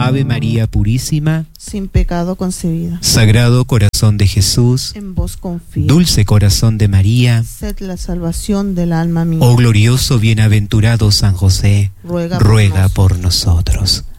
Ave María Purísima, sin pecado concebida. Sagrado Corazón de Jesús, En vos confío. Dulce Corazón de María, Sed la salvación del alma mía. oh glorioso bienaventurado San José, Ruega ruega por nosotros.